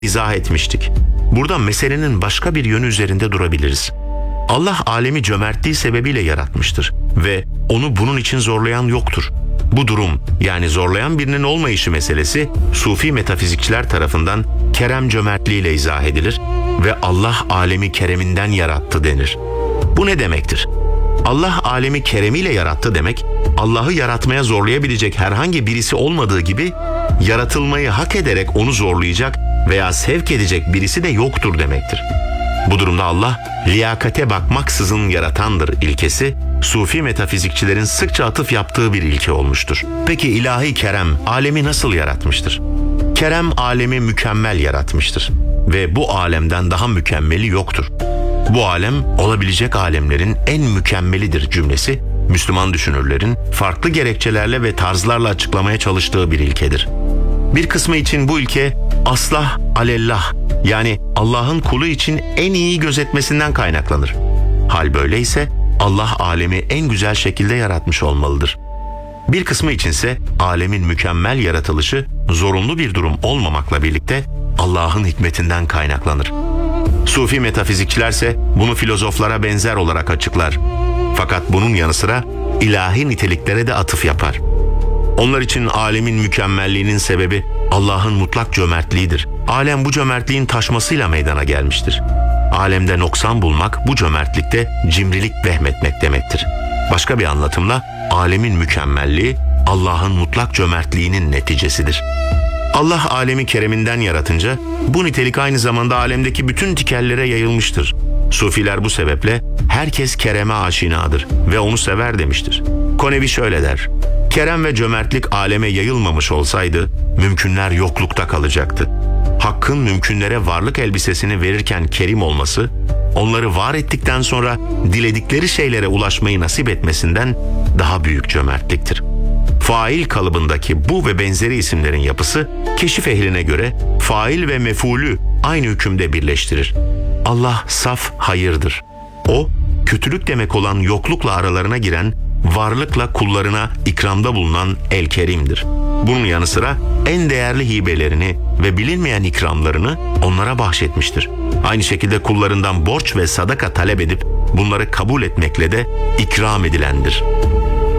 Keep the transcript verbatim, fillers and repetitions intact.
izah etmiştik. Burada meselenin başka bir yönü üzerinde durabiliriz. Allah alemi cömertliği sebebiyle yaratmıştır ve onu bunun için zorlayan yoktur. Bu durum, yani zorlayan birinin olmayışı meselesi, Sufi metafizikçiler tarafından kerem cömertliğiyle izah edilir ve Allah alemi kereminden yarattı denir. Bu ne demektir? Allah alemi keremiyle yarattı demek, Allah'ı yaratmaya zorlayabilecek herhangi birisi olmadığı gibi, yaratılmayı hak ederek onu zorlayacak veya sevk edecek birisi de yoktur demektir. Bu durumda Allah, liyakate bakmaksızın yaratandır ilkesi, Sufi metafizikçilerin sıkça atıf yaptığı bir ilke olmuştur. Peki ilahi kerem, alemi nasıl yaratmıştır? Kerem alemi mükemmel yaratmıştır ve bu alemden daha mükemmeli yoktur. Bu alem, olabilecek alemlerin en mükemmelidir cümlesi, Müslüman düşünürlerin farklı gerekçelerle ve tarzlarla açıklamaya çalıştığı bir ilkedir. Bir kısmı için bu ilke, aslah alellah, yani Allah'ın kulu için en iyi gözetmesinden kaynaklanır. Hal böyleyse, Allah alemi en güzel şekilde yaratmış olmalıdır. Bir kısmı içinse alemin mükemmel yaratılışı zorunlu bir durum olmamakla birlikte Allah'ın hikmetinden kaynaklanır. Sufi metafizikçilerse bunu filozoflara benzer olarak açıklar. Fakat bunun yanı sıra ilahi niteliklere de atıf yapar. Onlar için alemin mükemmelliğinin sebebi Allah'ın mutlak cömertliğidir. Alem bu cömertliğin taşmasıyla meydana gelmiştir. Alemde noksan bulmak bu cömertlikte cimrilik vehmetmek demektir. Başka bir anlatımla alemin mükemmelliği Allah'ın mutlak cömertliğinin neticesidir. Allah alemi kereminden yaratınca bu nitelik aynı zamanda alemdeki bütün tikellere yayılmıştır. Sufiler bu sebeple herkes kereme aşinadır ve onu sever demiştir. Konevi şöyle der: kerem ve cömertlik aleme yayılmamış olsaydı mümkünler yoklukta kalacaktı. Hakkın mümkünlere varlık elbisesini verirken kerim olması, onları var ettikten sonra diledikleri şeylere ulaşmayı nasip etmesinden daha büyük cömertliktir. Fail kalıbındaki bu ve benzeri isimlerin yapısı, keşif ehline göre fail ve mef'ulü aynı hükümde birleştirir. Allah saf hayırdır. O, kötülük demek olan yoklukla aralarına giren, varlıkla kullarına ikramda bulunan el-kerimdir. Bunun yanı sıra en değerli hibelerini ve bilinmeyen ikramlarını onlara bahşetmiştir. Aynı şekilde kullarından borç ve sadaka talep edip bunları kabul etmekle de ikram edilendir.